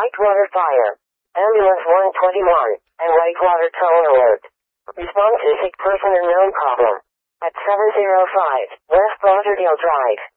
Whitewater Fire. Ambulance 121, and Whitewater Tow Alert. Respond to sick person and known problem. At 705 West Lauderdale Drive.